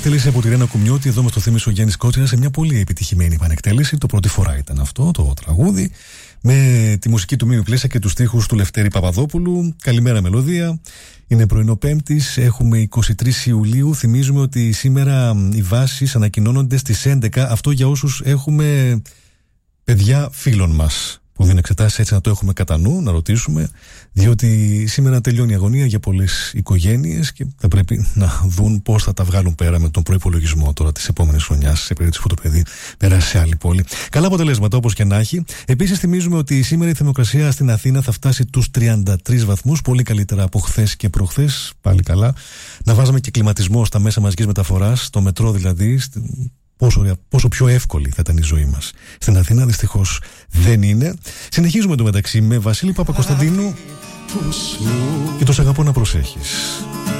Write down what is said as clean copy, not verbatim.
επανεκτέλεση από τη Ρένα Κουμιώτη. Εδώ με το θύμισε ο Γιάννης Κότσιρας σε μια πολύ επιτυχημένη επανεκτέλεση. Το πρώτη φορά ήταν αυτό το τραγούδι. Με τη μουσική του Μίμη Πλέσσα και τους στίχους του Λευτέρη Παπαδόπουλου. Καλημέρα μελωδία. Είναι πρωινό Πέμπτης, έχουμε 23 Ιουλίου. Θυμίζουμε ότι σήμερα οι βάσεις ανακοινώνονται στις 11. Αυτό για όσους έχουμε παιδιά φίλων μας που δίνουν εξετάσεις, έτσι να το έχουμε κατά νου, να ρωτήσουμε, διότι σήμερα τελειώνει η αγωνία για πολλές οικογένειες και θα πρέπει να δουν πώς θα τα βγάλουν πέρα με τον προϋπολογισμό τώρα της επόμενης χρονιάς, σε περίπτωση που το παιδί περάσει σε άλλη πόλη. Καλά αποτελέσματα όπως και να έχει. Επίσης, θυμίζουμε ότι σήμερα η θερμοκρασία στην Αθήνα θα φτάσει τους 33 βαθμούς, πολύ καλύτερα από χθες και προχθές. Πάλι καλά. Να βάζαμε και κλιματισμό στα μέσα μαζικής μεταφοράς, το μετρό δηλαδή. Πόσο πιο εύκολη θα ήταν η ζωή μας. Στην Αθήνα δυστυχώς δεν είναι. Συνεχίζουμε το μεταξύ με Βασίλη Παπακοσταντίνου και το «Σ' αγαπώ να προσέχεις».